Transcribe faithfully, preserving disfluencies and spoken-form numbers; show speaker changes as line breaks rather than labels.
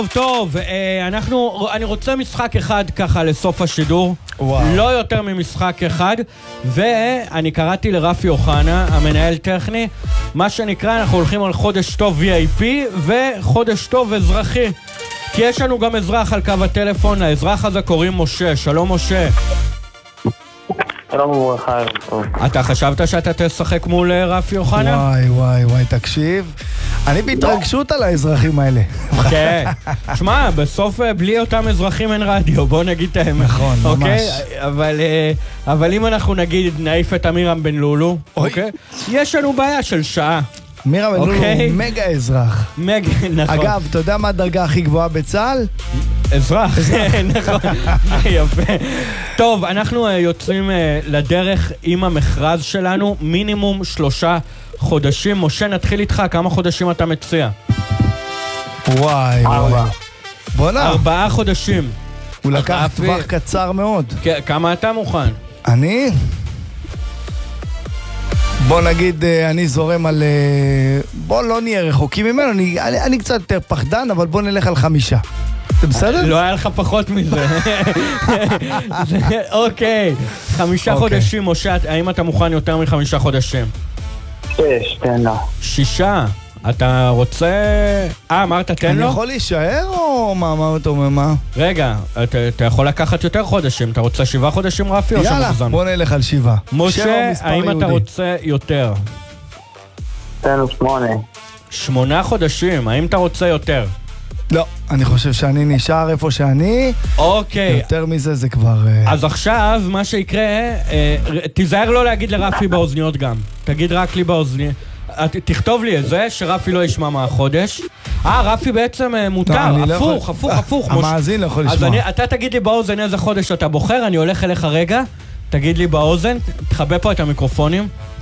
טוב, אנחנו, אני רוצה משחק אחד ככה לסוף השידור. וואו. לא יותר ממשחק אחד. ואני קראתי לרפי אוחנה, המנהל טכני, מה שנקרא, אנחנו הולכים על חודש טוב וי איי פי וחודש טוב אזרחי. כי יש לנו גם אזרח על קו הטלפון, לאזרח הזה קוראים משה. שלום משה.
שלום וברכה.
אתה חשבת שאתה תשחק מול רפי אוחנה?
וואי וואי וואי, תקשיב, אני בהתרגשות על האזרחים האלה.
כן, שמע, בסוף בלי אותם אזרחים אין רדיו, בוא נגיד את האמת.
נכון, ממש.
אבל אם אנחנו נגיד נעיף את אמירם בן לולו, יש לנו בעיה של שעה.
אמירם בן לולו הוא מגה אזרח.
מגה, נכון.
אגב, אתה יודע מה הדרגה הכי גבוהה בצה"ל?
אזרח, נכון, יפה. טוב, אנחנו יוצאים לדרך עם המכרז שלנו, מינימום שלושה חודשים. משה, נתחיל איתך, כמה חודשים אתה מציע?
וואי וואי. בוא'נה.
ארבעה חודשים.
הוא לקח טווח קצר מאוד.
כמה אתה מוכן?
אני? בוא נגיד, אני זורם על... בוא לא נהיה רחוקים ממנו, אני, אני, אני קצת יותר פחדן, אבל בוא נלך על חמישה. זה בסדר?
לא היה לך פחות מזה. אוקיי, חמישה חודשים, משה, האם אתה מוכן יותר מחמישה חודשים?
שש, תן לה.
שישה? אתה רוצה... אה, אמרת תן לו?
אני יכול להישאר או מה, מה אתה אומר, מה?
רגע, אתה יכול לקחת יותר חודשים, אתה רוצה שבעה חודשים רפי או
יאללה, בוא נלך על שבעה.
משה, האם אתה רוצה יותר?
תן לו שמונה.
שמונה חודשים, האם אתה רוצה יותר?
לא, אני חושב שאני נשאר איפה שאני.
אוקיי.
יותר מזה זה כבר...
אז עכשיו, מה שיקרה, תיזהר לא להגיד לרפי באוזניות גם. תגיד רק לי באוזניות. תכתוב לי את זה, שרפי לא ישמע מהחודש. אה, רפי בעצם מותר, הפוך, הפוך, הפוך.
המאזין לא יכול לשמוע.
אז אתה תגיד לי באוזן איזה חודש אתה בוחר, אני הולך אליך רגע, תגיד לי באוזן, תחבא פה את המיקרופונים,